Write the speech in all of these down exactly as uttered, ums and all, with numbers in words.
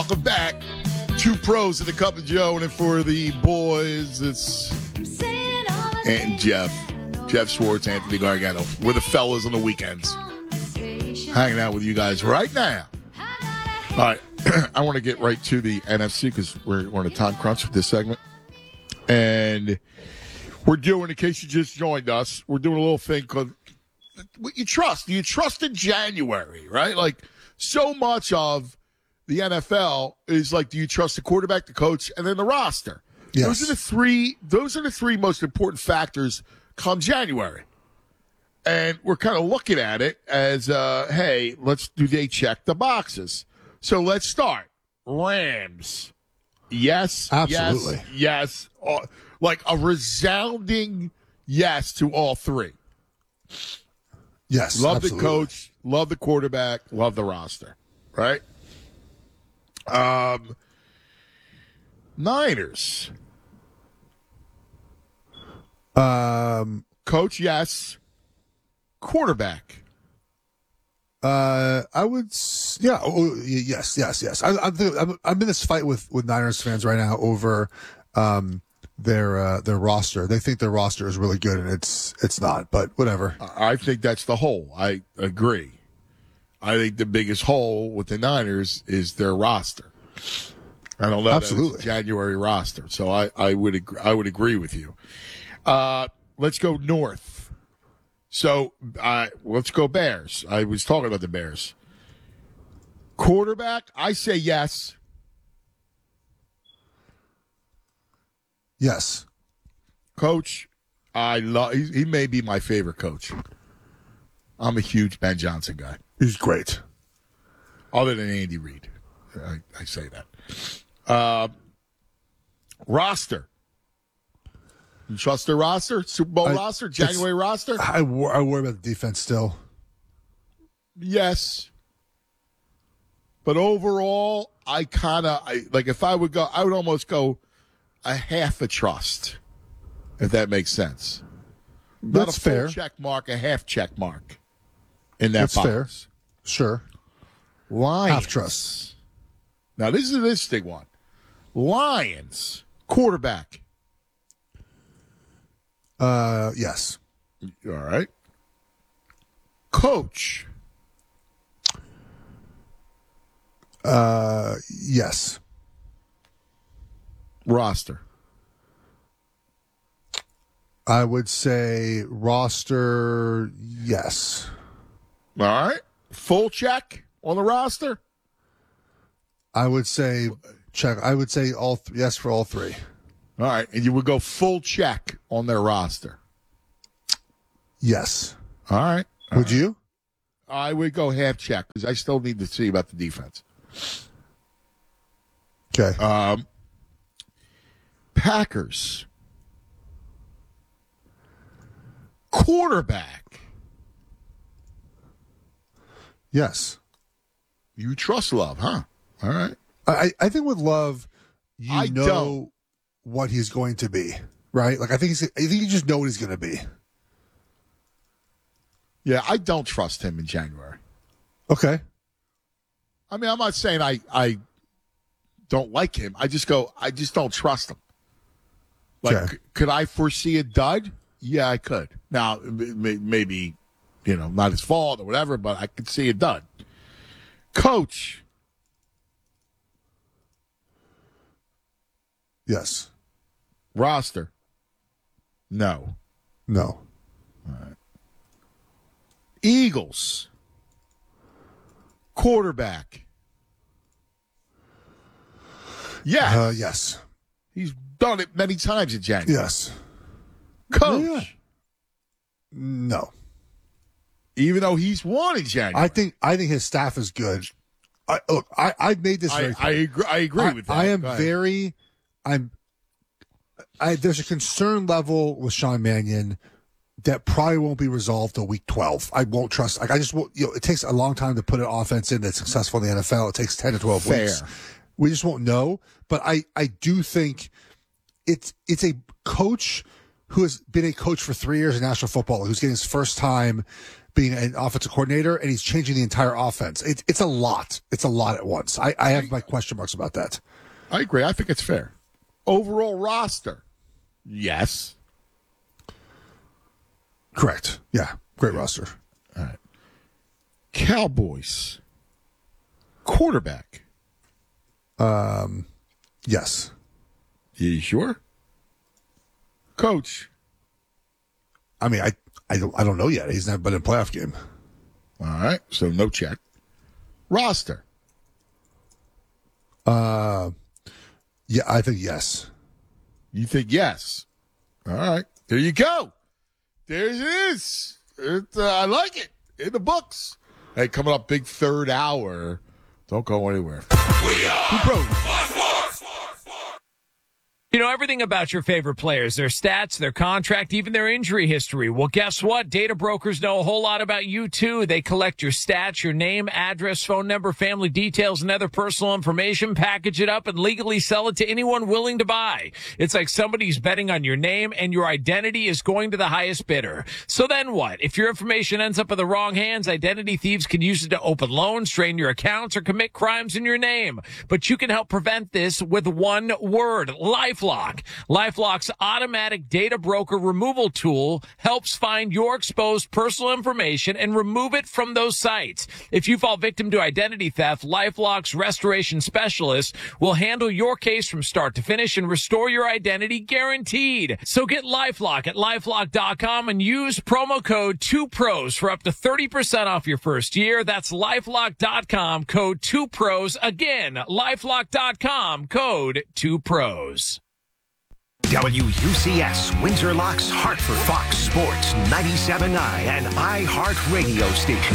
Welcome back. Two pros in the Cup of Joe, and for the boys, it's and Jeff. Jeff Schwartz, Anthony Gargano. We're the fellas on the weekends. Hanging out with you guys right now. All right. I want to get right to the N F C because we're, we're on a time crunch with this segment. And we're doing, in case you just joined us, we're doing a little thing called what you trust. You trust in January, right? Like, so much of the N F L is like, do you trust the quarterback, the coach, and then the roster? Yes. Those are the three. Those are the three most important factors come January, and we're kind of looking at it as, uh, hey, let's do they check the boxes? So let's start. Rams, yes, absolutely, yes, yes, uh, like a resounding yes to all three. Yes, love absolutely. the coach, love the quarterback, love the roster, right? Um, Niners. Um, coach, yes. Quarterback. Uh, I would, s- yeah, oh, yes, yes, yes. I, I'm, I'm, I'm in this fight with, with Niners fans right now over, um, their uh, their roster. They think their roster is really good, and it's it's not. But whatever. I think that's the hole. I agree. I think the biggest hole with the Niners is their roster. I don't know. Absolutely. That it's a January roster, so I, I would agree, I would agree with you. Uh, let's go north. So uh, let's go Bears. I was talking about the Bears. Quarterback, I say yes. Yes. Coach, I love. He, he may be my favorite coach. I'm a huge Ben Johnson guy. He's great. Other than Andy Reid, I, I say that. Uh, roster. You trust the roster? Super Bowl I, roster? January roster? I, wor- I worry about the defense still. Yes. But overall, I kind of, I, like if I would go, I would almost go a half a trust, if that makes sense. Not That's a full fair. check mark, a half check mark in that That's box. fair. Sure. Lions. Half trust. Now, this is an interesting one. Lions. Quarterback. Uh, yes. All right. Coach. Uh, yes. Roster. I would say roster, yes. All right. Full check on the roster. I would say check. I would say all th- yes for all three. All right. And you would go full check on their roster. Yes. All right. All would right. you? I would go half check because I still need to see about the defense. Okay. Um, Packers. Quarterback. Yes. You trust Love, huh? All right. I, I think with Love, you I know don't. what he's going to be, right? Like I think he's, I think you just know what he's going to be. Yeah, I don't trust him in January. Okay. I mean, I'm not saying I, I don't like him. I just go, I just don't trust him. Like, Okay. c- could I foresee a dud? Yeah, I could. Now, m- m- maybe, you know, not his fault or whatever, but I could see a dud. Coach. Yes. Roster. No. No. Eagles. Quarterback. Yes. Uh, yes. He's done it many times in January. Yes. Coach. Yeah. No. Even though he's won in January. I think I think his staff is good. I, look, I I made this. I, Very I agree. I agree I, with that. I am Go ahead. very. I'm. I there's a concern level with Sean Mannion that probably won't be resolved till week twelve. I won't trust. Like I just won't. You know, it takes a long time to put an offense in that's successful in the N F L. It takes ten to twelve Fair. weeks. We just won't know. But I I do think it's it's a coach who has been a coach for three years in National Football, who's getting his first time being an offensive coordinator, and he's changing the entire offense. It, it's a lot. It's a lot at once. I, I have my question marks about that. I agree. I think it's fair. Overall roster, yes. Correct. Yeah, great roster. All right. Cowboys quarterback. Um, yes. You sure? Coach. I mean, I, I don't I don't know yet. He's never been in a playoff game. All right, so no check. Roster. Uh, yeah, I think yes. You think yes? All right, there you go. There it is. It, uh, I like it. In the books. Hey, coming up, big third hour. Don't go anywhere. We are You know everything about your favorite players, their stats, their contract, even their injury history. Well, guess what? Data brokers know a whole lot about you, too. They collect your stats, your name, address, phone number, family details, and other personal information, package it up, and legally sell it to anyone willing to buy. It's like somebody's betting on your name, and your identity is going to the highest bidder. So then what? If your information ends up in the wrong hands, identity thieves can use it to open loans, drain your accounts, or commit crimes in your name. But you can help prevent this with one word: LifeLock. LifeLock's automatic data broker removal tool helps find your exposed personal information and remove it from those sites. If you fall victim to identity theft, LifeLock's restoration specialist will handle your case from start to finish and restore your identity guaranteed. So get LifeLock at LifeLock dot com and use promo code two pros for up to thirty percent off your first year. That's LifeLock dot com, code two pros. Again, LifeLock dot com, code two pros. W U C S, Windsor Locks, Hartford, Fox Sports, ninety-seven point nine, and iHeart Radio Station.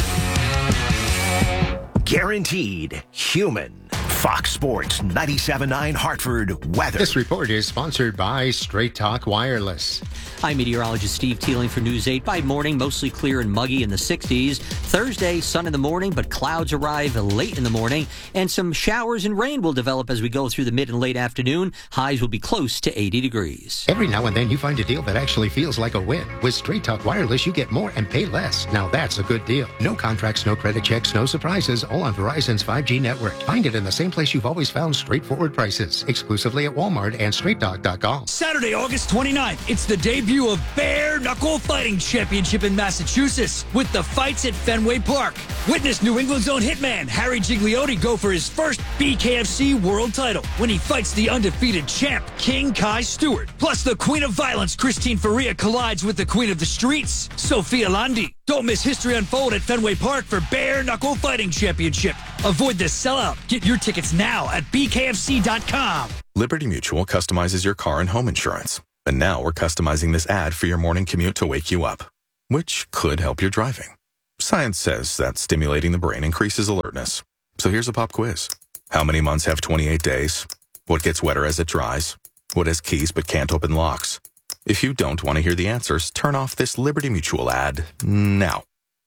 Guaranteed human. Fox Sports, ninety-seven point nine, Hartford weather. This report is sponsored by Straight Talk Wireless. I'm meteorologist Steve Teeling for News eight. By morning, mostly clear and muggy in the sixties. Thursday, sun in the morning, but clouds arrive late in the morning. And some showers and rain will develop as we go through the mid and late afternoon. Highs will be close to eighty degrees. Every now and then you find a deal that actually feels like a win. With Straight Talk Wireless, you get more and pay less. Now that's a good deal. No contracts, no credit checks, no surprises, all on Verizon's five G network. Find it in the same place you've always found straightforward prices. Exclusively at Walmart and straight talk dot com. Saturday, August twenty-ninth, it's the debut of Bare Knuckle Fighting Championship in Massachusetts with the fights at Fenway Park. Witness New England's own hitman, Harry Gigliotti, go for his first B K F C world title when he fights the undefeated champ, King Kai Stewart. Plus, the Queen of Violence, Christine Faria, collides with the Queen of the Streets, Sophia Landi. Don't miss history unfold at Fenway Park for Bare Knuckle Fighting Championship. Avoid the sellout. Get your tickets now at B K F C dot com. Liberty Mutual customizes your car and home insurance. And now we're customizing this ad for your morning commute to wake you up, which could help your driving. Science says that stimulating the brain increases alertness. So here's a pop quiz. How many months have twenty-eight days? What gets wetter as it dries? What has keys but can't open locks? If you don't want to hear the answers, turn off this Liberty Mutual ad now.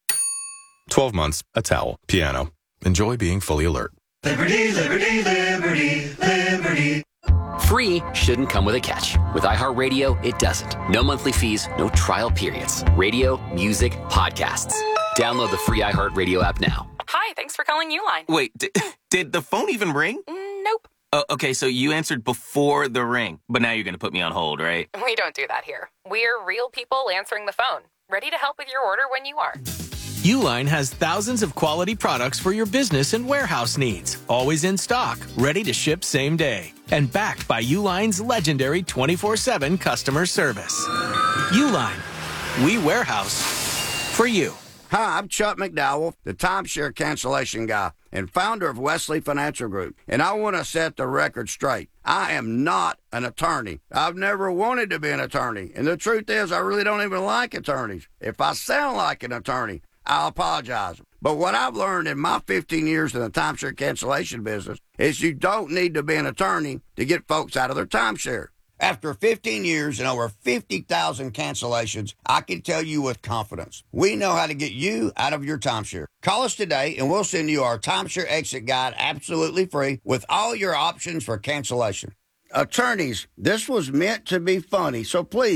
twelve months, a towel, piano. Enjoy being fully alert. Liberty, liberty, liberty, liberty. Free shouldn't come with a catch. With iHeartRadio, it doesn't. No monthly fees, no trial periods. Radio, music, podcasts. Download the free iHeartRadio app now. Hi, thanks for calling Uline. Wait, did, did the phone even ring? Mm, nope. Oh, okay, so you answered before the ring, but now you're going to put me on hold, right? We don't do that here. We're real people answering the phone, ready to help with your order when you are. Uline has thousands of quality products for your business and warehouse needs. Always in stock, ready to ship same day. And backed by Uline's legendary twenty-four seven customer service. Uline, we warehouse for you. Hi, I'm Chuck McDowell, the timeshare cancellation guy and founder of Wesley Financial Group. And I want to set the record straight. I am not an attorney. I've never wanted to be an attorney. And the truth is, I really don't even like attorneys. If I sound like an attorney, I'll apologize. But what I've learned in my fifteen years in the timeshare cancellation business is you don't need to be an attorney to get folks out of their timeshare. After fifteen years and over fifty thousand cancellations, I can tell you with confidence, we know how to get you out of your timeshare. Call us today and we'll send you our timeshare exit guide absolutely free with all your options for cancellation. Attorneys, this was meant to be funny, so please,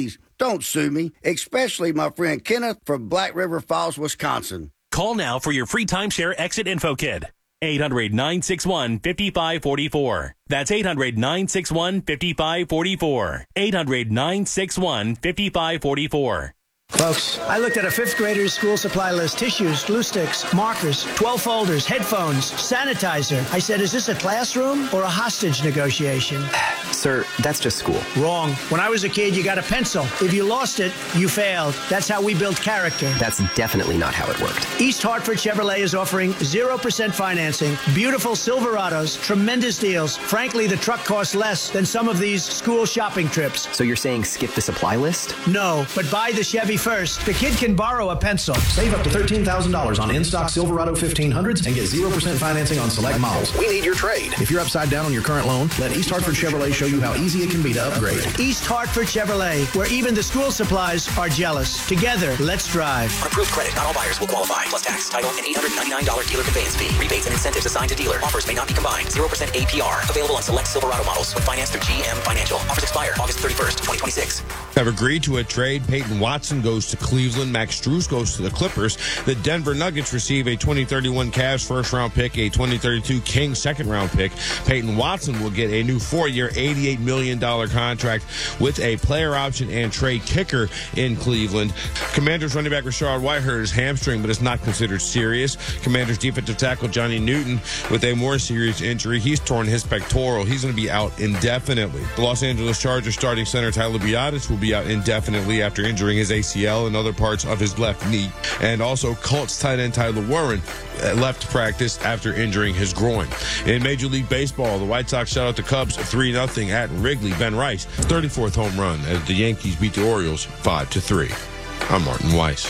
don't sue me, especially my friend Kenneth from Black River Falls, Wisconsin. Call now for your free timeshare exit info kit. eight hundred, nine six one, five five four four. That's eight hundred, nine six one, five five four four. eight hundred, nine six one, five five four four. Folks, I looked at a fifth grader's school supply list. Tissues, glue sticks, markers, twelve folders, headphones, sanitizer. I said, is this a classroom or a hostage negotiation? Sir, that's just school. Wrong. When I was a kid, you got a pencil. If you lost it, you failed. That's how we built character. That's definitely not how it worked. East Hartford Chevrolet is offering zero percent financing, beautiful Silverados, tremendous deals. Frankly, the truck costs less than some of these school shopping trips. So you're saying skip the supply list? No, but buy the Chevy first. The kid can borrow a pencil. Save up to thirteen thousand dollars on in-stock Silverado fifteen hundreds and get zero percent financing on select models. We need your trade. If you're upside down on your current loan, let East Hartford Chevrolet show you how easy it can be to upgrade. East Hartford Chevrolet, where even the school supplies are jealous. Together, let's drive. On approved credit, not all buyers will qualify. Plus tax, title, and eight hundred ninety-nine dollars dealer conveyance fee. Rebates and incentives assigned to dealer. Offers may not be combined. zero percent A P R. Available on select Silverado models with finance through G M Financial. Offers expire August thirty-first, twenty twenty-six. Have agreed to a trade. Peyton Watson goes to Cleveland. Max Strus goes to the Clippers. The Denver Nuggets receive a twenty thirty-one Cavs first-round pick, a twenty thirty-two Kings second-round pick. Peyton Watson will get a new four-year, eighty-eight million dollars contract with a player option and trade kicker in Cleveland. Commanders running back Rashard White hurt his hamstring, but it's not considered serious. Commanders defensive tackle Johnny Newton with a more serious injury. He's torn his pectoral. He's going to be out indefinitely. The Los Angeles Chargers starting center Tyler Biadasz will be out indefinitely after injuring his A C L and other parts of his left knee. And also Colts tight end Tyler Warren left practice after injuring his groin. In Major League Baseball, the White Sox shut out the Cubs three nothing at Wrigley. Ben Rice, thirty-fourth home run as the Yankees beat the Orioles five to three. I'm Martin Weiss.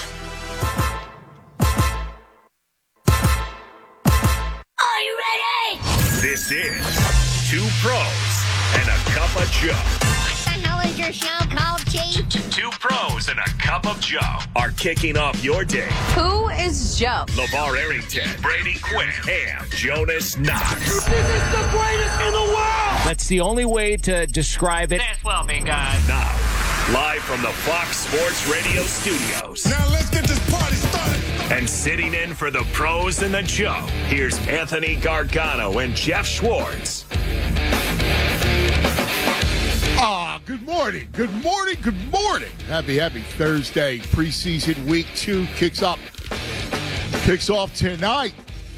Are you ready? This is Two Pros and a Cup of Joe. What the hell is your show called, Chief? Two Pros and a Cup of Joe are kicking off your day. Who is Joe? LeVar Arrington, Brady Quinn, and Jonas Knox. This is the greatest in the world! That's the only way to describe it. This will be good. Now, live from the Fox Sports Radio studios. Now let's get this party started. And sitting in for the Pros and the Joe, here's Anthony Gargano and Jeff Schwartz. Ah, good morning. Good morning. Good morning. Happy, happy Thursday. Preseason week two kicks up. Kicks off tonight.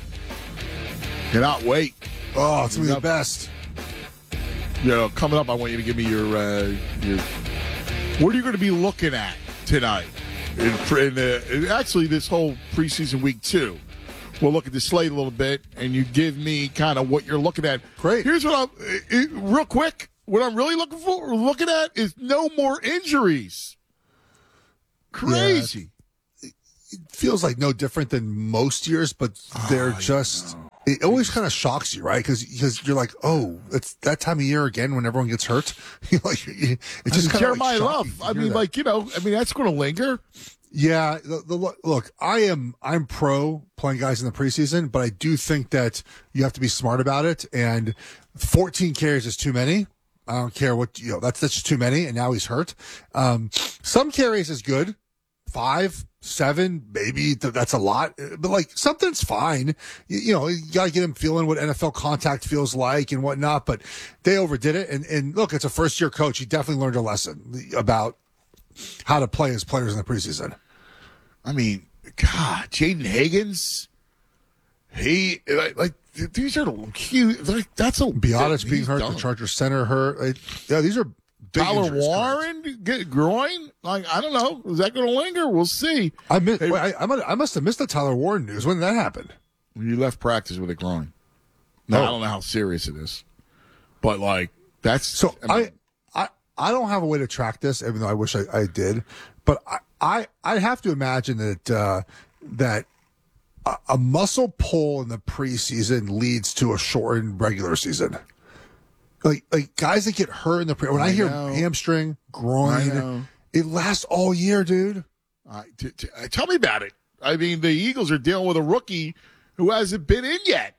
Cannot wait. Oh, it's going to be the best. You know, coming up, I want you to give me your, uh, your what are you going to be looking at tonight? In, in the, actually, this whole preseason week two. We'll look at the slate a little bit, and you give me kind of what you're looking at. Great. Here's what I'm, it, real quick, what I'm really looking for, looking at is no more injuries. Crazy. Yeah, it feels like no different than most years, but they're oh, just, it always kind of shocks you, right? Because because you're like, oh, it's that time of year again when everyone gets hurt. You're like, it's just kind of Jeremiah like Love. I mean, that. like, you know, I mean, that's going to linger. Yeah, the, the, look, I am I'm pro playing guys in the preseason, but I do think that you have to be smart about it. And fourteen carries is too many. I don't care what, you know, that's, that's just too many. And now he's hurt. Um, some carries is good. Five, seven, maybe that's a lot, but like something's fine. You, you know, you gotta get him feeling what N F L contact feels like and whatnot, but they overdid it. And, and look, it's a first year coach. He definitely learned a lesson about how to play his players in the preseason. I mean, God, Jaden Higgins, he like, like these are huge. Like that's a Biadasz being hurt, done. The Chargers center hurt. Like, yeah, these are big Tyler injuries, Warren correct. Get groin. Like I don't know, is that going to linger? We'll see. I missed. Hey, I, I, I must have missed the Tyler Warren news. When did that happen? You left practice with a groin. Now, oh. I don't know how serious it is, but like that's so. I, mean, I I I don't have a way to track this, even though I wish I, I did. But I, I I have to imagine that uh, that a, a muscle pull in the preseason leads to a shortened regular season. Like like guys that get hurt in the pre when I, I hear know. hamstring, groin, it lasts all year, dude. Uh, t- t- tell me about it. I mean, the Eagles are dealing with a rookie who hasn't been in yet,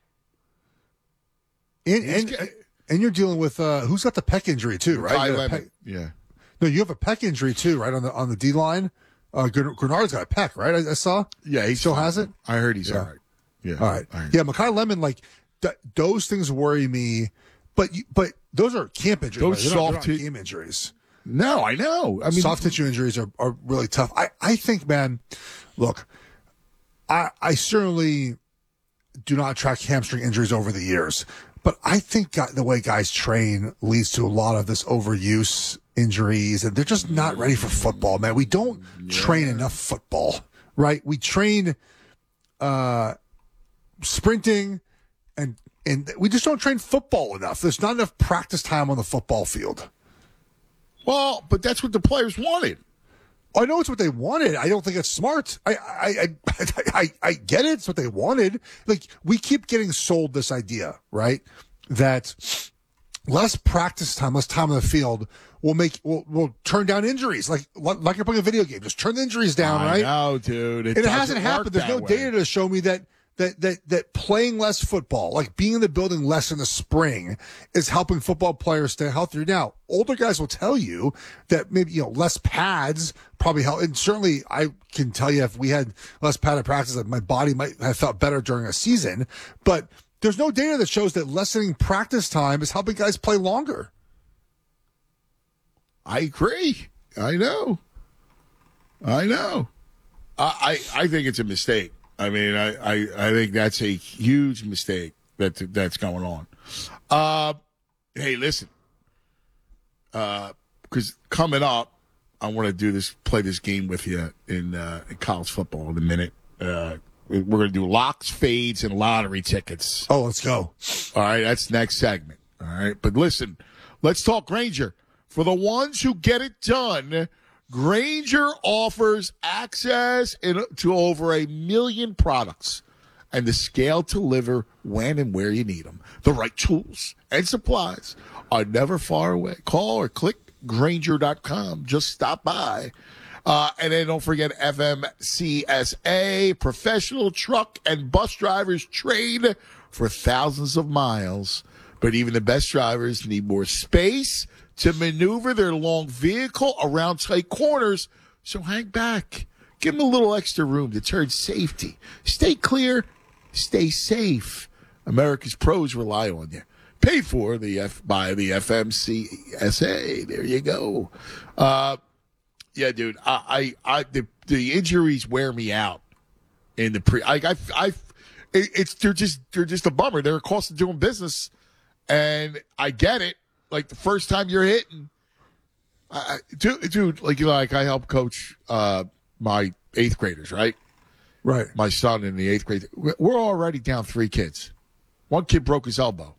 and and, and you're dealing with uh, who's got the pec injury too, right? Pec- pec- yeah. No, you have a pec injury too, right on the on the D line. Uh, Grenard's got a pec, right? I, I saw. Yeah, he still has it. I heard he's yeah. all right. Yeah, all right. Yeah, Makai Lemon, like th- those things worry me, but you, but those are camp injuries. Those right? They're not, soft they're not t- game injuries. No, I know. I mean, soft tissue injuries are, are really tough. I, I think, man, look, I I certainly do not track hamstring injuries over the years, but I think the way guys train leads to a lot of this overuse injuries, and they're just not ready for football, man. We don't yeah. train enough football, right? We train uh, sprinting, and and we just don't train football enough. There's not enough practice time on the football field. Well, but that's what the players wanted. I know it's what they wanted. I don't think it's smart. I I I I, I get it. It's what they wanted. Like, we keep getting sold this idea, right? That less practice time, less time on the field will make will will turn down injuries. Like like you're playing a video game, just turn the injuries down, I right? No, dude. It, it hasn't happened. There's no way. data to show me that that that that playing less football, like being in the building less in the spring, is helping football players stay healthier. Now, older guys will tell you that maybe, you know, less pads probably help. And certainly I can tell you, if we had less padded practice, that my body might have felt better during a season. But there's no data that shows that lessening practice time is helping guys play longer. I agree. I know. I know. I I, I think it's a mistake. I mean, I, I, I think that's a huge mistake that that's going on. Uh, hey, listen, because uh, coming up, I want to do this, play this game with you in, uh, in college football in a minute. Uh, we're going to do locks, fades, and lottery tickets. Oh, let's go. All right, that's next segment. All right, but listen, let's talk Grainger. For the ones who get it done, Grainger offers access in, to over a million products and the scale to deliver when and where you need them. The right tools and supplies are never far away. Call or click Grainger dot com. Just stop by. Uh, and then don't forget F M C S A, professional truck and bus drivers trained for thousands of miles. But even the best drivers need more space to maneuver their long vehicle around tight corners. So hang back. Give them a little extra room to turn safety. Stay clear. Stay safe. America's pros rely on you. Paid for the F by the F M C S A. There you go. Uh, yeah, dude. I, I, I the, the injuries wear me out. In the pre, I, I, I, it's they're just they're just a bummer. They're a cost of doing business, and I get it. Like, the first time you're hitting, uh, dude, dude, like, you know, like I help coach uh, my eighth graders, right? Right. My son in the eighth grade. We're already down three kids. One kid broke his elbow.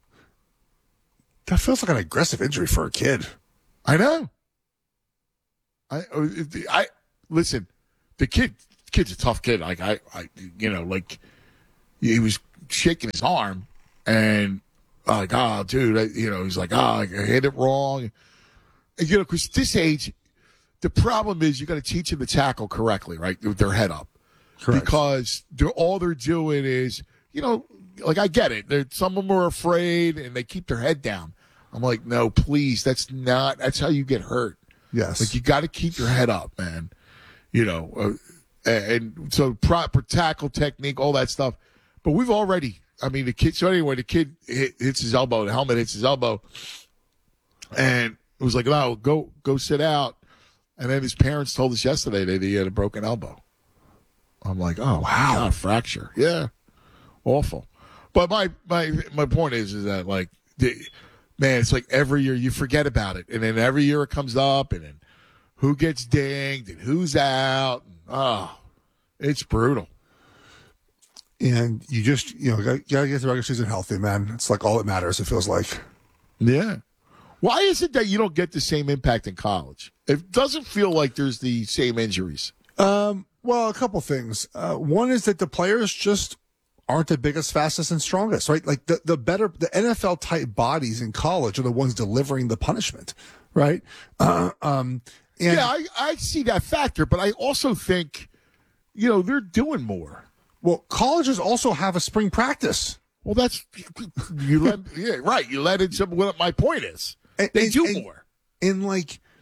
That feels like an aggressive injury for a kid. I know. I, I listen. The kid, kid's a tough kid. Like I, I, you know, like he was shaking his arm, and. Like, oh, dude, I, you know, he's like, oh, I hit it wrong. And, you know, because this age, the problem is you got to teach them to tackle correctly, right, with their head up. Correct. Because they're, all they're doing is, you know, like, I get it. They're, some of them are afraid, and they keep their head down. I'm like, no, please, that's not, that's how you get hurt. Yes. Like, you got to keep your head up, man. You know, uh, and so proper tackle technique, all that stuff. But we've already... I mean, the kid, so anyway, the kid hit, hits his elbow, the helmet hits his elbow, and it was like, oh, go go sit out. And then his parents told us yesterday that he had a broken elbow. I'm like, oh, wow, God, fracture. Yeah, awful. But my my my point is, is that, like, the, man, it's like every year you forget about it. And then every year it comes up, and then who gets dinged and who's out. And, oh, it's brutal. And you just, you know, you got to get the regular season healthy, man. It's like all that matters, it feels like. Yeah. Why is it that you don't get the same impact in college? It doesn't feel like there's the same injuries. Um, well, a couple things. Uh, one is that the players just aren't the biggest, fastest, and strongest, right? Like the, the better, the N F L-type bodies in college are the ones delivering the punishment, right? Uh, um, and yeah, I, I see that factor, but I also think, you know, they're doing more. Well, colleges also have a spring practice. Well, that's you let yeah right. You let in some. What my point is, and, they and, do and, more. And like,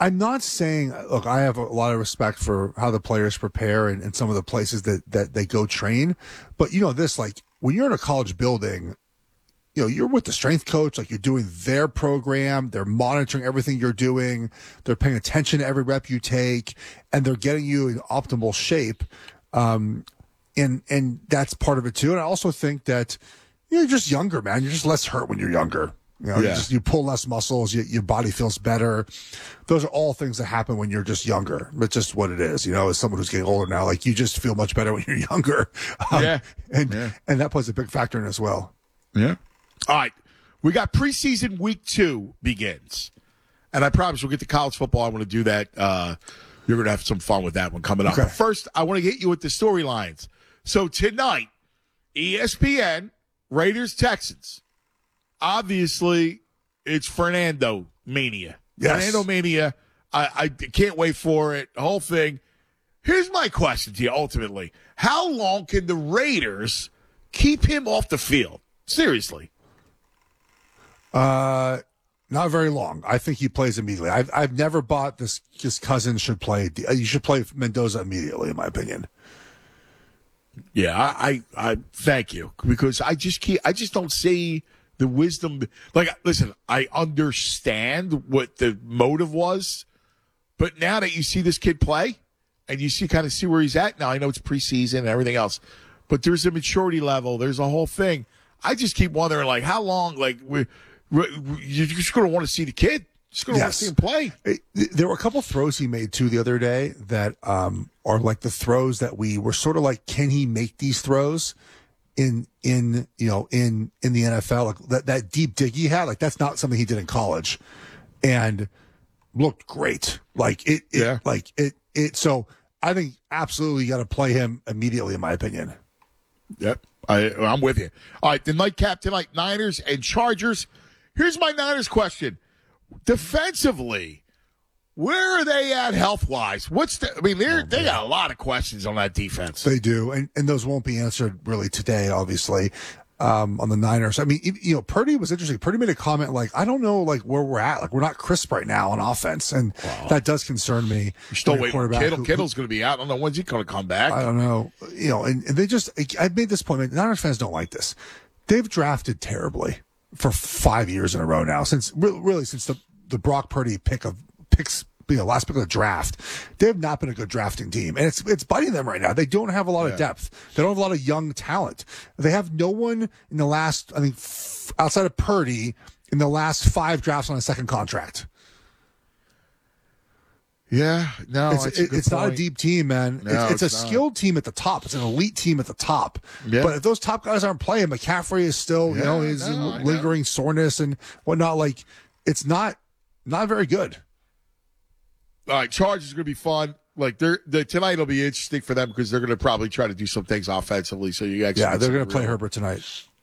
I'm not saying, look, I have a lot of respect for how the players prepare and, and some of the places that, that they go train. But you know this, like when you're in a college building, you know, you're with the strength coach, like you're doing their program. They're monitoring everything you're doing. They're paying attention to every rep you take, and they're getting you in optimal shape. Um, and, and that's part of it too. And I also think that you're just younger, man. You're just less hurt when you're younger. You know, Yeah. you, just, you pull less muscles, you, your body feels better. Those are all things that happen when you're just younger. It's just what it is. You know, as someone who's getting older now, like you just feel much better when you're younger. Um, Yeah. And, Yeah. and that plays a big factor in as well. Yeah. All right. We got preseason week two begins. And I promise we'll get to college football. I want to do that. Uh, you're going to have some fun with that one coming up. Okay. But first, I want to get you with the storylines. So tonight, E S P N, Raiders, Texans. Obviously, it's Fernando mania. Yes. Fernando mania. I, I can't wait for it. The whole thing. Here's my question to you ultimately. How long can the Raiders keep him off the field? Seriously. Uh, not very long. I think he plays immediately. I've I've never bought this. His cousin should play. You should play Mendoza immediately, in my opinion. Yeah, I, I, I thank you because I just can't. I just don't see the wisdom. Like, listen, I understand what the motive was, but now that you see this kid play and you see kind of see where he's at now, I know it's preseason and everything else, but there's a maturity level. There's a whole thing. I just keep wondering, like, how long? Like, we, we, you're just going to want to see the kid. Just going to want to see him play. It, there were a couple throws he made too the other day that um, are like the throws that we were sort of like, can he make these throws in in you know in in the N F L? Like that that deep dig he had, like that's not something he did in college, and looked great. Like it, it Yeah. like it it. So I think absolutely you got to play him immediately, in my opinion. Yep. I, I'm with you. All right, the nightcap tonight, Niners and Chargers. Here's my Niners question. Defensively, where are they at health-wise? What's the, I mean, they're, they got a lot of questions on that defense. They do, and, and those won't be answered really today, obviously, um, on the Niners. I mean, you know, Purdy was interesting. Purdy made a comment like, I don't know, like, where we're at. Like, we're not crisp right now on offense, and Wow. that does concern me. You're still Like a waiting. quarterback Kittle, who- Kittle's going to be out. I don't know when's he going to come back. I don't know. You know, and, and they just, I've made this point. Man, Niners fans don't like this. They've drafted terribly for five years in a row now, since really, really since the, the Brock Purdy pick of picks, you know, last pick of the draft. They have not been a good drafting team, and it's it's biting them right now. They don't have a lot Yeah. of depth. They don't have a lot of young talent. They have no one in the last, I think, f- outside of Purdy, in the last five drafts on a second contract. Yeah, no, it's, that's a it- good it's not a point. deep team, man. No, it's, it's a it's not. skilled team at the top. It's an elite team at the top. Yeah. But if those top guys aren't playing, McCaffrey is still, you Yeah, know, he's no, I know. lingering soreness and whatnot. Like, it's not not very good. All right, Chargers are going to be fun. Like they're, the tonight will be interesting for them because they're going to probably try to do some things offensively. So you actually Yeah, get they're some going to play real- Herbert tonight.